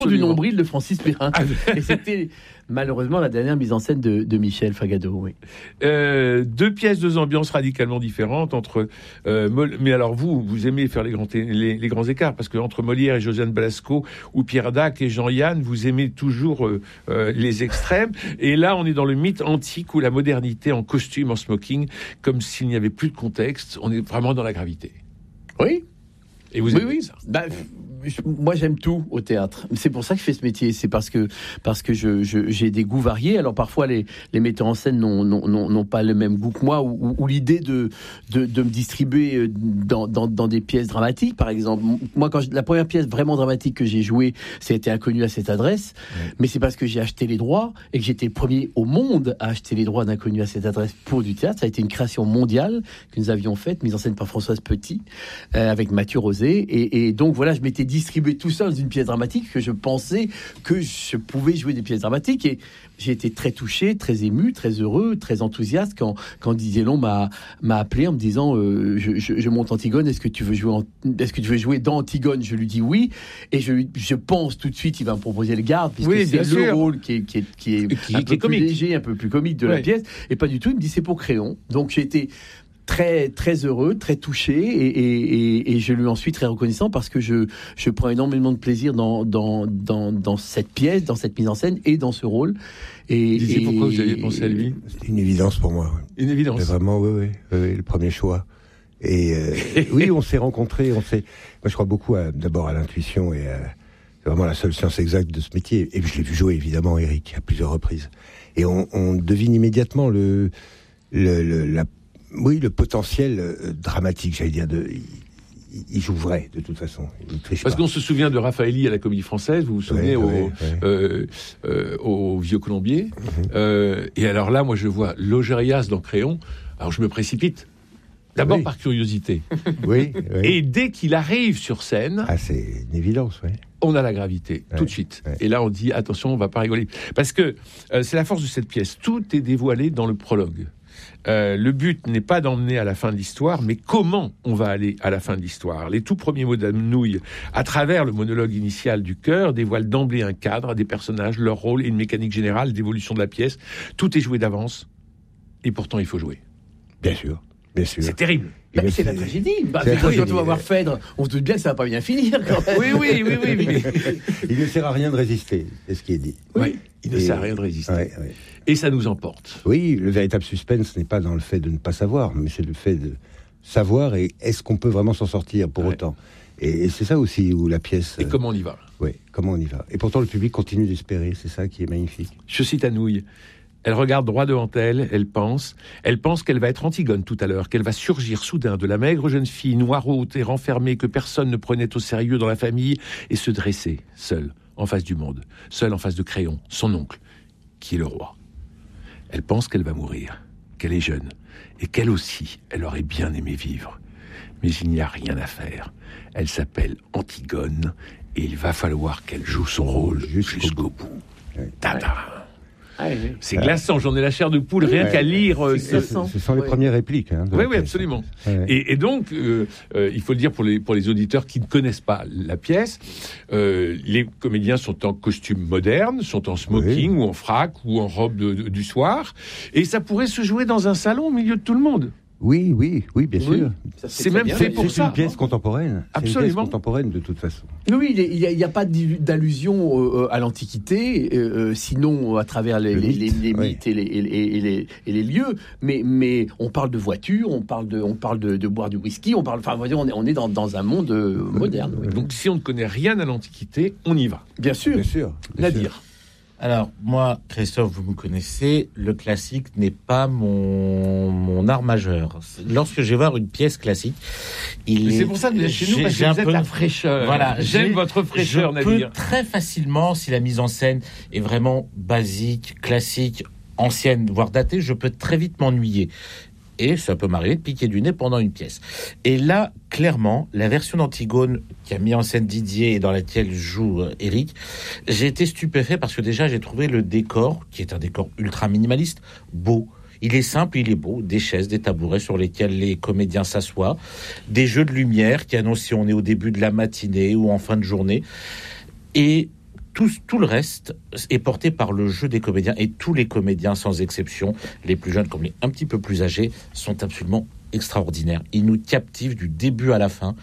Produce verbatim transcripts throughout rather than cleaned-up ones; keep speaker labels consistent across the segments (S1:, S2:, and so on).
S1: du nombril de Francis Perrin. Et c'était malheureusement la dernière mise en scène de, de Michel Fagado. Oui.
S2: Euh, deux pièces, deux ambiances radicalement différentes entre. Euh, Mol- mais alors vous, vous aimez faire les grands, les, les grands écarts parce que entre Molière et Josiane Balasco ou Pierre Dac et Jean-Yann, vous aimez toujours euh, euh, les extrêmes. Et là, on est dans le mythe antique ou la modernité en costume, en smoking, comme s'il n'y avait plus de contexte. On est vraiment dans la gravité.
S1: Oui.
S2: Et vous
S1: oui,
S2: aimez
S1: oui.
S2: ça.
S1: Bah, moi, j'aime tout au théâtre. C'est pour ça que je fais ce métier. C'est parce que parce que je, je j'ai des goûts variés. Alors parfois les les metteurs en scène n'ont n'ont n'ont, n'ont pas le même goût que moi ou, ou, ou l'idée de, de de me distribuer dans dans dans des pièces dramatiques, par exemple. Moi, quand je, la première pièce vraiment dramatique que j'ai jouée, c'était Inconnu à cette adresse. Ouais. Mais c'est parce que j'ai acheté les droits et que j'étais le premier au monde à acheter les droits d'Inconnu à cette adresse pour du théâtre. Ça a été une création mondiale que nous avions faite, mise en scène par Françoise Petit, euh, avec Mathieu Rosé. Et, et donc voilà, je m'étais distribué tout seul dans une pièce dramatique que je pensais que je pouvais jouer des pièces dramatiques et j'ai été très touché, très ému, très heureux, très enthousiaste quand, quand Didier Long m'a, m'a appelé en me disant euh, je, je, je monte Antigone, est-ce que tu veux jouer en, est-ce que tu veux jouer dans Antigone? Je lui dis oui et je, je pense tout de suite il va me proposer le Garde puisque
S2: oui,
S1: c'est le
S2: sûr.
S1: rôle qui est, qui est, qui est
S2: qui,
S1: un
S2: qui
S1: peu
S2: est
S1: plus
S2: comique.
S1: léger, un peu plus comique de oui. la pièce et pas du tout, il me dit c'est pour Créon. Donc j'ai été très très heureux, très touché et, et, et, et je lui en suis très reconnaissant parce que je, je prends énormément de plaisir dans, dans, dans, dans cette pièce, dans cette mise en scène et dans ce rôle. Et,
S2: Disiez
S1: et
S2: pourquoi vous aviez pensé à lui?
S3: C'était une évidence pour moi.
S2: Une évidence.
S3: C'est vraiment, oui, oui, oui, le premier choix. Et euh, oui, on s'est rencontrés, on s'est. Moi, je crois beaucoup à, d'abord à l'intuition et à, c'est vraiment la seule science exacte de ce métier. Et je l'ai vu jouer évidemment, Éric, à plusieurs reprises. Et on, on devine immédiatement le, le, le la Oui, le potentiel euh, dramatique, j'allais dire, de, il, il joue vrai, de toute façon.
S2: Parce
S3: pas.
S2: qu'on se souvient de Raffaelli à la Comédie Française, vous vous souvenez,
S3: ouais,
S2: au,
S3: ouais, ouais.
S2: Euh, euh, au Vieux Colombier.
S3: Mm-hmm.
S2: Euh, et alors là, moi, je vois Logérias dans Créon. Alors, je me précipite. D'abord oui. par curiosité.
S3: Oui, oui.
S2: Et dès qu'il arrive sur scène...
S3: Ah, c'est une évidence, oui.
S2: On a la gravité, ouais, tout de suite. Ouais. Et là, on dit, attention, on ne va pas rigoler. Parce que euh, c'est la force de cette pièce. Tout est dévoilé dans le prologue. Euh, le but n'est pas d'emmener à la fin de l'histoire, mais comment on va aller à la fin de l'histoire. Les tout premiers mots d'Anouilh, à travers le monologue initial du chœur, dévoilent d'emblée un cadre, des personnages, leur rôle et une mécanique générale d'évolution de la pièce. Tout est joué d'avance, et pourtant il faut jouer.
S3: Bien sûr, bien sûr.
S2: C'est terrible.
S1: Bah, c'est, c'est la tragédie. Bah, c'est quand on va voir Phèdre, on se doute bien que ça va pas bien finir. Quand même.
S2: Oui, oui, oui, oui. Mais...
S3: il ne sert à rien de résister, c'est ce qui est dit.
S2: Oui, il ne et... sert à rien de résister.
S3: Ouais, ouais.
S2: Et ça nous emporte.
S3: Oui, le véritable suspense n'est pas dans le fait de ne pas savoir, mais c'est le fait de savoir et est-ce qu'on peut vraiment s'en sortir pour ouais. autant. Et, et c'est ça aussi où la pièce...
S2: Et comment on y va.
S3: Oui, comment on y va. Et pourtant le public continue d'espérer, c'est ça qui est magnifique.
S2: Je cite Anouilh. Elle regarde droit devant elle, elle pense. Elle pense qu'elle va être Antigone tout à l'heure, qu'elle va surgir soudain de la maigre jeune fille noiraude et renfermée que personne ne prenait au sérieux dans la famille et se dresser, seule, en face du monde, seule en face de Créon, son oncle, qui est le roi. Elle pense qu'elle va mourir, qu'elle est jeune, et qu'elle aussi, elle aurait bien aimé vivre. Mais il n'y a rien à faire. Elle s'appelle Antigone, et il va falloir qu'elle joue son rôle jusqu'au, jusqu'au bout. bout. Tada. Ah, oui. C'est glaçant, j'en ai la chair de poule, rien ouais, qu'à lire. Euh,
S3: ce, ce sont les ouais. premières répliques. Hein,
S2: oui, oui, absolument. Ouais. Et, et donc, euh, euh, il faut le dire pour les, pour les auditeurs qui ne connaissent pas la pièce, euh, les comédiens sont en costume moderne, sont en smoking oui. ou en frac ou en robe de, de, du soir, et ça pourrait se jouer dans un salon au milieu de tout le monde.
S3: Oui, oui, oui, bien
S2: oui.
S3: sûr.
S2: C'est même bien, fait pour
S3: c'est
S2: ça.
S3: C'est une pièce contemporaine.
S2: Absolument.
S3: C'est une pièce contemporaine de toute façon.
S1: Oui, il n'y a, a pas d'allusion euh, à l'Antiquité, euh, sinon à travers les, les, les, les oui. mythes et les, et, les, et, les, et les lieux. Mais, mais on parle de voitures, on parle de, on parle de, de boire du whisky, on parle. Enfin, on est, on est dans, dans un monde euh, moderne.
S2: Oui. Donc, si on ne connaît rien à l'Antiquité, on y va.
S1: Bien sûr.
S3: Bien sûr. Bien
S1: Nadir.
S3: sûr.
S4: Alors, moi, Christophe, vous me connaissez, le classique n'est pas mon, mon art majeur. Lorsque je vais voir une pièce classique, il
S2: Mais
S4: est...
S2: c'est pour ça que vous êtes chez nous, parce que vous êtes peu... la fraîcheur.
S4: Voilà.
S2: J'aime votre fraîcheur,
S4: je
S2: Nadir.
S4: Je peux très facilement, si la mise en scène est vraiment basique, classique, ancienne, voire datée, je peux très vite m'ennuyer. Et ça peut m'arriver de piquer du nez pendant une pièce. Et là, clairement, la version d'Antigone qui a mis en scène Didier et dans laquelle joue euh, Éric, j'ai été stupéfait parce que déjà, j'ai trouvé le décor, qui est un décor ultra minimaliste, beau. Il est simple, il est beau. Des chaises, des tabourets sur lesquels les comédiens s'assoient, des jeux de lumière qui annoncent si on est au début de la matinée ou en fin de journée. Et Tout, tout le reste est porté par le jeu des comédiens, et tous les comédiens, sans exception, les plus jeunes comme les un petit peu plus âgés, sont absolument extraordinaires. Ils nous captivent du début à la fin,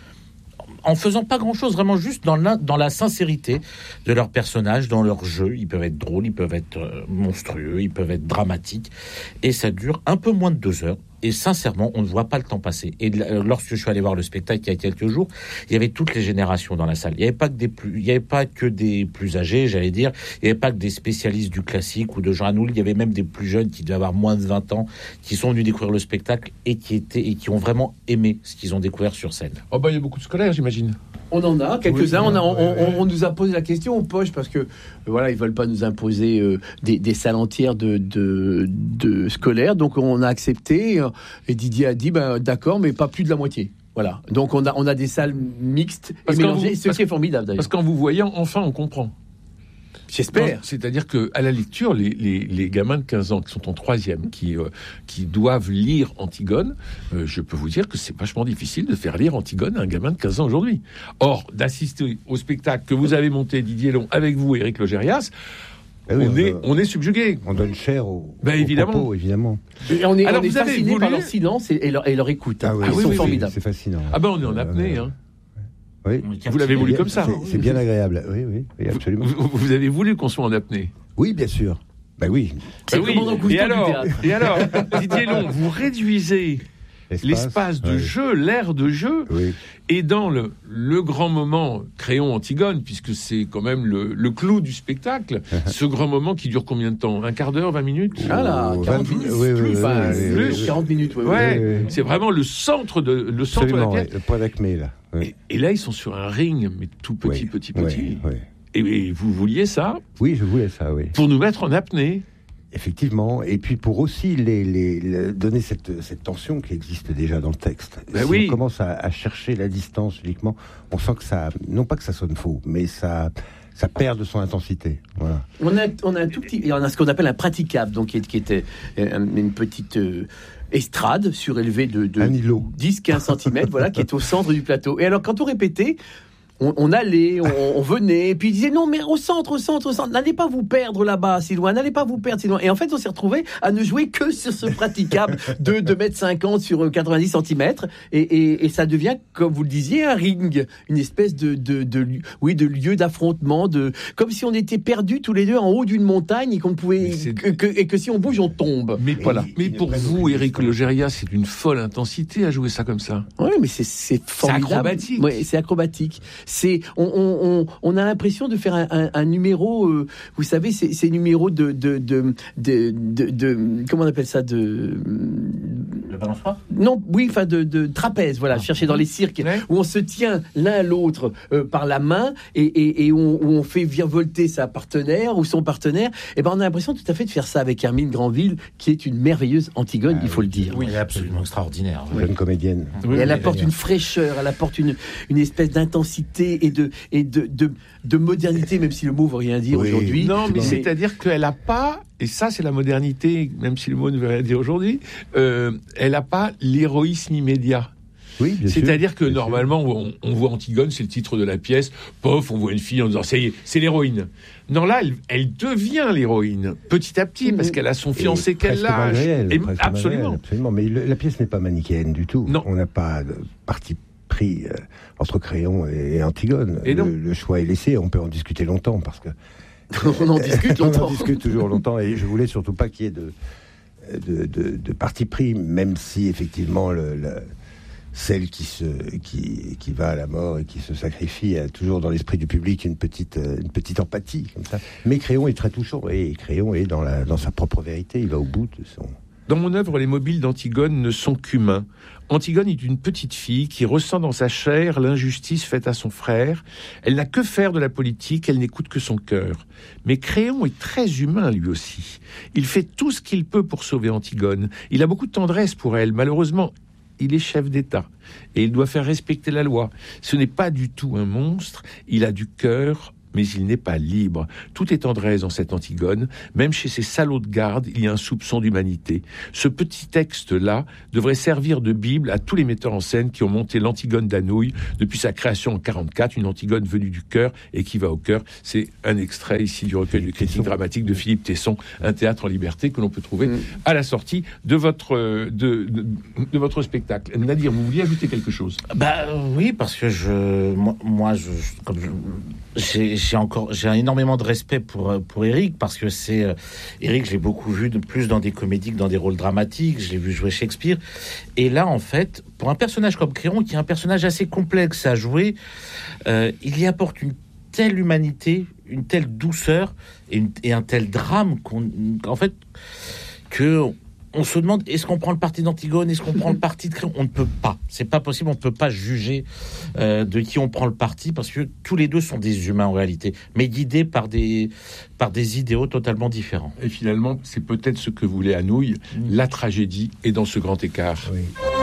S4: en faisant pas grand-chose, vraiment juste dans la, dans la sincérité de leurs personnages, dans leur jeu. Ils peuvent être drôles, ils peuvent être euh, monstrueux, ils peuvent être dramatiques, et ça dure un peu moins de deux heures. Et sincèrement, on ne voit pas le temps passer. Et lorsque je suis allé voir le spectacle il y a quelques jours, il y avait toutes les générations dans la salle. Il n'y avait pas que des plus, il y avait pas que des plus âgés, j'allais dire. Il n'y avait pas que des spécialistes du classique ou de Jean Anouilh. Il y avait même des plus jeunes qui devaient avoir moins de vingt ans, qui sont venus découvrir le spectacle et qui étaient, et qui ont vraiment aimé ce qu'ils ont découvert sur scène.
S2: Oh bah, il y a beaucoup de scolaires, j'imagine.
S1: On en a quelques-uns.
S3: Oui,
S1: on, a, on,
S3: ouais, ouais.
S1: on, on nous a posé la question aux poches parce que euh, voilà, ils veulent pas nous imposer euh, des, des salles entières de, de, de scolaires. Donc on a accepté. Euh, et Didier a dit ben, d'accord, mais pas plus de la moitié. Voilà. Donc on a, on a des salles mixtes
S2: Parce
S1: et mélangées,
S2: vous,
S1: ce qui est formidable d'ailleurs.
S2: Parce qu'en vous voyant, enfin, on comprend.
S1: J'espère.
S2: Non, c'est-à-dire que à la lecture, les, les, les gamins de quinze ans qui sont en troisième, qui, euh, qui doivent lire Antigone, euh, je peux vous dire que c'est vachement difficile de faire lire Antigone à un gamin de quinze ans aujourd'hui. Or, d'assister au spectacle que vous avez monté, Didier Long, avec vous, Éric Logérias,
S3: Ah oui,
S2: on,
S3: on,
S2: est,
S3: a-
S2: on est subjugué.
S3: on donne cher au,
S2: Ben,
S3: au
S2: évidemment.
S3: propos, évidemment.
S1: Et on est,
S2: Alors,
S1: on est
S2: vous avez
S1: fasciné
S2: voulu-
S1: par leur silence et, et leur, et leur écoute. hein.
S3: Ah oui,
S1: Ils
S2: oui,
S1: sont
S2: oui,
S1: formidables.
S3: C'est fascinant.
S2: Ah ben, on est en apnée.
S3: Euh,
S2: Hein.
S3: Oui.
S2: Vous l'avez voulu
S3: C'est
S2: comme
S3: bien-
S2: ça.
S3: c'est- C'est bien agréable. Oui, oui, oui, absolument.
S2: Vous, vous avez voulu qu'on soit en apnée.
S3: Oui, bien sûr. Ben oui.
S1: C'est
S2: Ben
S1: le commandant Cousteau
S2: Et
S1: du
S2: alors,
S1: théâtre.
S2: et alors, Didier Long, vous réduisez l'espace de
S3: ouais.
S2: jeu, l'aire de jeu,
S3: Oui.
S2: et dans le, le grand moment Créon Antigone, puisque c'est quand même le, le clou du spectacle, ce grand moment qui dure combien de temps? Un quart d'heure, vingt minutes?
S1: Ah là,
S3: Oh,
S1: quarante
S3: vingt
S1: minutes.
S3: oui, oui,
S1: plus,
S3: oui,
S1: enfin,
S3: oui, oui,
S1: plus,
S3: oui.
S1: quarante minutes. Oui, oui.
S2: Ouais,
S3: oui, oui.
S2: c'est vraiment le centre de, le centre de la
S3: Absolument,
S2: pièce.
S3: ouais, le point d'acmé, là. Oui.
S2: Et, et là, ils sont sur un ring, mais tout petit,
S3: Oui,
S2: petit,
S3: oui,
S2: petit.
S3: oui.
S2: Et, et vous vouliez ça
S3: Oui, je voulais ça, oui.
S2: pour nous mettre en apnée.
S3: Effectivement, et puis pour aussi les, les, les- donner cette, cette tension qui existe déjà dans le texte.
S2: Ben
S3: si
S2: oui.
S3: on commence à, à chercher la distance uniquement, on sent que ça, non pas que ça sonne faux, mais ça, ça perd de son intensité. Voilà.
S1: On a, on a un tout petit, on a ce qu'on appelle un praticable, donc qui, est- qui était euh, une petite euh, estrade surélevée de, de
S3: Un îlot.
S1: dix à quinze centimètres, voilà, qui est au centre du plateau. Et alors, quand on répétait, on, on allait, on, on venait, et puis il disait non, mais au centre, au centre, au centre, n'allez pas vous perdre là-bas, si loin, n'allez pas vous perdre si loin. Et en fait, on s'est retrouvé à ne jouer que sur ce praticable de deux mètres cinquante sur quatre-vingt-dix centimètres, et, et, et ça devient, comme vous le disiez, un ring, une espèce de, de, de, de oui, de lieu d'affrontement, de, comme si on était perdus tous les deux en haut d'une montagne et qu'on ne pouvait,
S2: Mais c'est-
S1: que, que- et que si on bouge, on tombe.
S2: Mais,
S3: Voilà.
S2: mais
S3: Ils ne
S2: pour
S3: prennent
S2: vous,
S3: aucune
S2: Éric
S3: distance.
S2: Logérias, c'est d'une folle intensité à jouer ça comme ça.
S1: Oui, mais c'est c'est formidable.
S2: acrobatique.
S1: Ouais, c'est acrobatique. C'est on, on, on, on a l'impression de faire un, un, un numéro. Euh, vous savez, c'est ces numéros de de, de de de de comment on appelle ça de
S4: Le balançoire.
S1: non oui enfin de, de trapèze. Voilà, chercher dans les cirques
S2: Ouais.
S1: où on se tient l'un à l'autre euh, par la main et, et, et on, où on fait virevolter sa partenaire ou son partenaire. Et ben on a l'impression tout à fait de faire ça avec Hermine Granville, qui est une merveilleuse Antigone,
S3: Ah
S1: il faut
S3: oui,
S1: le dire.
S4: Oui, elle est absolument extraordinaire.
S3: Jeune comédienne.
S1: Et elle
S2: Oui,
S1: apporte
S2: oui.
S1: une fraîcheur, elle apporte une, une espèce d'intensité et de, et de, de, de modernité, même si le mot veut rien dire
S3: Oui.
S1: aujourd'hui.
S2: Non, mais
S1: Mais-
S2: c'est-à-dire qu'elle n'a pas, et ça c'est la modernité, même si le mot ne veut rien dire aujourd'hui, euh, elle n'a pas l'héroïsme immédiat.
S3: Oui, bien sûr.
S2: C'est-à-dire que
S3: Bien sûr.
S2: normalement, on, on voit Antigone, c'est le titre de la pièce, pof, on voit une fille en disant, ça y est, c'est l'héroïne. Non, là, elle, elle devient l'héroïne, petit à petit, parce qu'elle a son
S3: Et
S2: fiancé qu'elle
S3: presque
S2: lâche.
S3: malgré elle,
S2: Et-
S3: presque malgré
S2: absolument.
S3: elle, absolument. Mais le- la pièce n'est pas manichéenne du tout.
S2: Non.
S3: On n'a pas de parti pris euh, entre Créon et Antigone.
S2: Et non.
S3: le, le choix est laissé. On peut en discuter longtemps parce que
S1: on en discute
S3: on
S1: longtemps.
S3: en discute toujours longtemps. Et je voulais surtout pas qu'il y ait de de, de, de parti pris, même si effectivement le, le- celle qui se qui, qui va à la mort et qui se sacrifie a toujours dans l'esprit du public une petite euh, une petite empathie comme ça. Mais Créon est très touchant et Créon est dans la dans sa propre vérité. Il va au bout de son.
S2: Dans mon œuvre, les mobiles d'Antigone ne sont qu'humains. Antigone est une petite fille qui ressent dans sa chair l'injustice faite à son frère. Elle n'a que faire de la politique, elle n'écoute que son cœur. Mais Créon est très humain lui aussi. Il fait tout ce qu'il peut pour sauver Antigone. Il a beaucoup de tendresse pour elle. Malheureusement, il est chef d'État et il doit faire respecter la loi. Ce n'est pas du tout un monstre, il a du cœur mais il n'est pas libre. Tout est tendresse dans cette Antigone. Même chez ces salauds de garde, il y a un soupçon d'humanité. Ce petit texte-là devrait servir de Bible à tous les metteurs en scène qui ont monté l'Antigone d'Anouilh depuis sa création en quarante-quatre, une Antigone venue du cœur et qui va au cœur. C'est un extrait ici du recueil de critiques dramatiques de Philippe Tesson, Un théâtre en liberté, que l'on peut trouver mmh. à la sortie de votre, de, de, de votre spectacle. Nadir, vous vouliez ajouter quelque chose ?
S4: Bah oui, parce que je, moi, moi je, comme je, j'ai, j'ai encore, j'ai énormément de respect pour pour Éric, parce que c'est euh, Éric, je l'ai beaucoup vu de plus dans des comédies que dans des rôles dramatiques. Je l'ai vu jouer Shakespeare, et là, en fait, pour un personnage comme Créon, qui est un personnage assez complexe à jouer, euh, il y apporte une telle humanité, une telle douceur et, une, et un tel drame qu'on, en fait, que on se demande, est-ce qu'on prend le parti d'Antigone, est-ce qu'on prend le parti de Créon ? On ne peut pas, c'est pas possible, on ne peut pas juger euh, de qui on prend le parti, parce que tous les deux sont des humains en réalité, mais guidés par des, par des idéaux totalement différents.
S2: Et finalement, c'est peut-être ce que voulait Anouilh, mmh. la tragédie est dans ce grand écart.
S3: Oui.